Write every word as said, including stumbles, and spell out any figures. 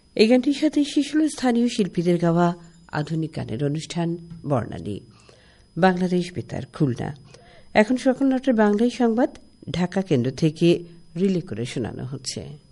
এই গানটির সাথে শেষ হল স্থানীয় শিল্পীদের গাওয়া আধুনিক গানের অনুষ্ঠান বর্ণালী। বাংলাদেশ বেতার খুলনা। এখন সকাল নটার বাংলায় সংবাদ ঢাকা কেন্দ্র থেকে রিলে করে শোনানো হচ্ছে।